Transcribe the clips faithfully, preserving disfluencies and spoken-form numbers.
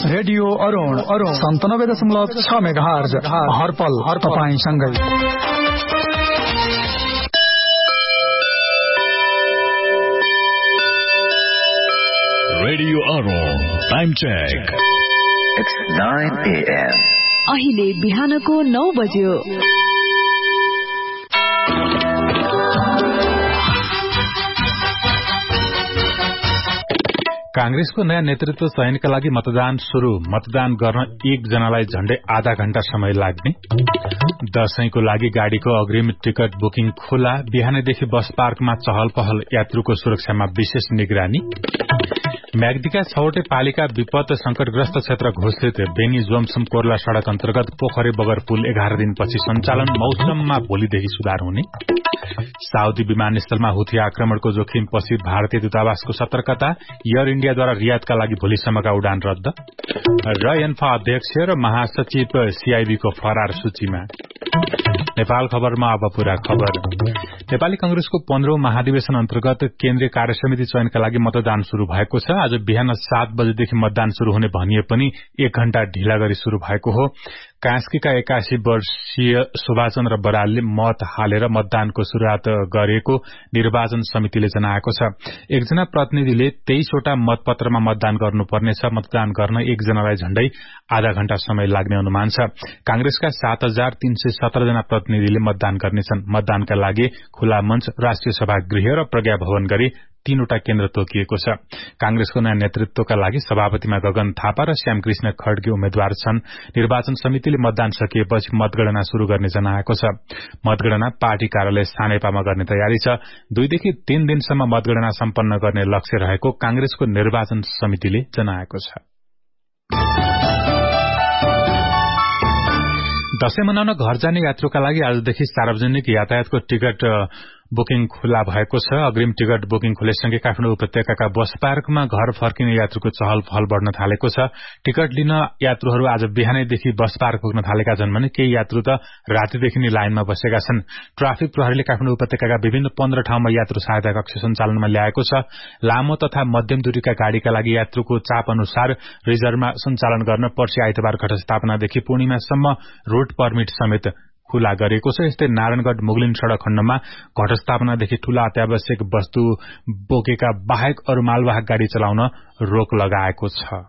Radio Arun Arun सन्तानब्बे दशमलव छ megahertz हरपल her तपाईंसँगै। Radio Arun time check. It's nine a m अहिले बिहानको नौ बज्यो। कांग्रेसको नयाँ नेतृत्व चयनका लागि मतदान शुरू। मतदान गर्न एकजनालाई झण्डै आधा घण्टा समय लाग्ने। दशैंको लागि गाड़ीको अग्रिम टिकट बुकिङ खुला। बिहानैदेखि बस पार्कमा चहल पहल। यात्रुको सुरक्षामा विशेष निगरानी। म्याग्दीका छवटै पालिका विपद संकटग्रस्त क्षेत्र घोषित। बेनी जोमसम कोर्ला सड़क अन्तर्गत पोखरे बगर पुल एघार दिनपछि सञ्चालन। मौसममा भोलिदेखि सुधार हुने। साउदी विमानस्थलमा हुथी आक्रमणको जोखिमपछि भारतीय दूतावासको सतर्कता। एयर इण्डियाद्वारा रियादका लागि भोलिसम्मका उडान रद्द। र एन्फा अध्यक्ष र महासचिव सीआईबीको फरार सूचीमा। नेपाल खबरमा अब पूरा खबर। नेपाली कांग्रेसको पन्ध्रौं महाधिवेशन अन्तर्गत केन्द्रीय कार्यसमिति चयनका लागि मतदान शुरू भएको छ। आज बिहान सात बजेदेखि मतदान शुरू हुने भनिए पनि एक घण्टा ढिला गरी शुरू भएको हो। कास्कीका एकासी वर्षीय सुभाषचन्द्र बरालले मत हालेर मतदानको शुरूआत गरेको निर्वाचन समितिले जनाएको छ। एकजना प्रतिनिधिले तेइसवटा मतपत्रमा मतदान गर्नुपर्नेछ। मतदान गर्न एकजनालाई झण्डै आधा घण्टा समय लाग्ने अनुमान छ। कांग्रेसका सात हजार तीन सय सत्र जना प्रतिनिधिले मतदान गर्नेछन्। मतदानका लागि खुला मञ्च, राष्ट्रिय सभागृह र प्रज्ञा भवन गरी तीनवटा केन्द्र तोकिएको छ। कांग्रेसको नयाँ नेतृत्वका लागि सभापतिमा गगन थापा र श्यामकृष्ण खड्गे उम्मेद्वार छन्। निर्वाचन समितिले मतदान सकिएपछि मतगणना शुरू गर्ने जनाएको छ। मतगणना पार्टी कार्यालय सानेपामा गर्ने तयारी छ। दुईदेखि तीन दिनसम्म मतगणना सम्पन्न गर्ने लक्ष्य रहेको कांग्रेसको निर्वाचन समितिले जनाएको छ। दशैं मनाउन घर जाने यात्रुका लागि आजदेखि सार्वजनिक यातायातको टिकट बुकिङ खुला भएको छ। अग्रिम टिकट बुकिङ खुलेसँगै काठमाडौँ उपत्यकाका बस पार्कमा घर फर्किने यात्रुको चहल पहल बढ़न थालेको छ। टिकट लिन यात्रुहरू आज बिहानैदेखि बस पार्क पुग्न थालेका छन् भने केही यात्रु त रातिदेखि नै लाइनमा बसेका छन्। ट्राफिक प्रहरीले काठमाडौँ उपत्यकाका विभिन्न पन्ध्र ठाउँमा यात्रु सहायता कक्ष सञ्चालनमा ल्याएको छ। लामो तथा मध्यम दूरीका गाड़ीका लागि यात्रुको चाप अनुसार रिजर्भमा सञ्चालन गर्न पर्सि आइतबार घटस्थापनादेखि पूर्णिमासम्म रूट परमिट समेत खुला गरेको छ। यस्तै नारायणगढ़ मुगलिन सड़क खण्डमा घटस्थापनादेखि ठूला अत्यावश्यक वस्तु बोकेका बाहेक अरू मालवाहक गाड़ी चलाउन रोक लगाएको छ।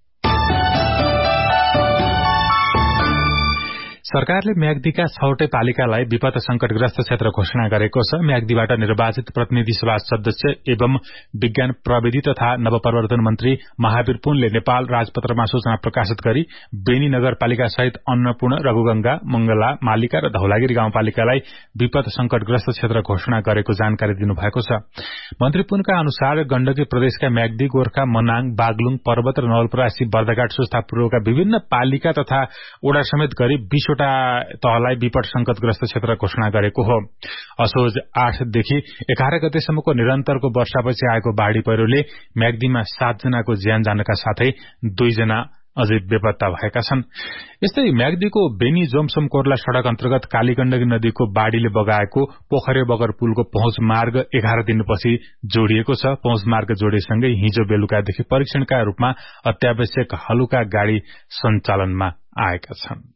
सरकारले म्याग्दीका छवटै पालिकालाई विपद संकटग्रस्त क्षेत्र घोषणा गरेको छ। म्याग्दीबाट निर्वाचित प्रतिनिधि सभा सदस्य एवं विज्ञान प्रविधि तथा नवप्रवर्तन मन्त्री महावीर पुनले नेपाल राजपत्रमा सूचना प्रकाशित गरी बेनी नगरपालिका सहित अन्नपूर्ण, रघुगंगा, मंगला, मालिका र धौलागिरी गाउँपालिकालाई विपद संकटग्रस्त क्षेत्र घोषणा गरेको जानकारी दिनुभएको छ। मन्त्री पुनका अनुसार गण्डकी प्रदेशका म्याग्दी, गोर्खा, मनाङ, बागलुङ, पर्वत र नवलपरासी, बर्दाघाट सुस्ता पूर्वका विभिन्न पालिका तथा ओडा समेत गरी बीस तहलाई विपद संकटग्रस्त क्षेत्र घोषणा गरेको हो। असोज आठदेखि एघार गतेसम्मको निरन्तरको वर्षापछि आएको बाढ़ी पहिरोले म्याग्दीमा सातजनाको ज्यान जानका साथै दुईजना अझै बेपत्ता भएका छन्। यस्तै म्याग्दीको बेनी जोमसम कोर्ला सड़क अन्तर्गत कालीगण्डकी नदीको बाढ़ीले बगाएको पोखरे बगर पुलको पहुँच मार्ग एघार दिनपछि जोडिएको छ। पहुँच मार्ग जोडिएसँगै हिजो बेलुकादेखि परीक्षणका रूपमा अत्यावश्यक हलुका गाड़ी सञ्चालनमा आएका छन्।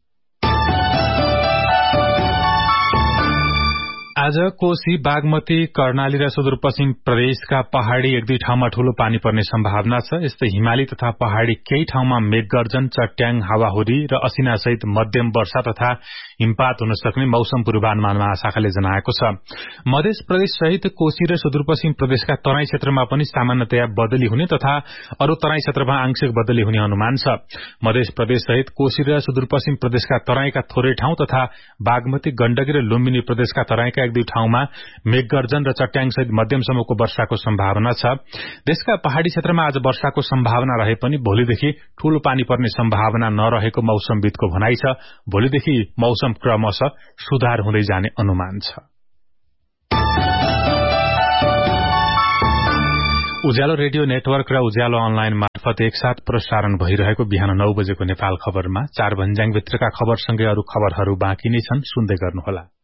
आज कोशी, बागमती, कर्णाली र सुदूरपश्चिम प्रदेशका पहाड़ी एक दुई ठाउँमा ठूलो पानी पर्ने सम्भावना छ। यस्तै हिमाली तथा पहाड़ी केही ठाउँमा मेघगर्जन, चट्याङ, हावाहुरी र असिनासहित मध्यम वर्षा तथा हिमपात हुन सक्ने मौसम पूर्वानुमान महाशाखाले जनाएको छ। मध्य प्रदेश सहित कोशी र सुदूरपश्चिम प्रदेशका तराई क्षेत्रमा पनि सामान्यतया बदली हुने तथा अरू तराई क्षेत्रमा आंशिक बदली हुने अनुमान छ। मध्य प्रदेश सहित कोशी र सुदूरपश्चिम प्रदेशका तराईका थोरै ठाउँ तथा बागमती, गण्डकी र लुम्बिनी प्रदेशका तराईका एक दुई ठाउँमा मेघगर्जन र चट्याङ सहित मध्यमसम्मको वर्षाको सम्भावना छ। देशका पहाड़ी क्षेत्रमा आज वर्षाको सम्भावना रहे पनि भोलिदेखि ठूलो पानी पर्ने सम्भावना नरहेको मौसमविदको भनाइ छ। भोलिदेखि मौसम क्रमशः सुधार हुँदै जाने अनुमान छ। उज्यालो रेडियो नेटवर्क र उज्यालो अनलाइन मार्फत एकसाथ प्रसारण भइरहेको बिहान नौ बजेको नेपाल खबरमा चार भन्ज्याङ भित्रका खबरसँगै अरू खबरहरू बाँकी नै छन्, सुन्दै गर्नुहोला।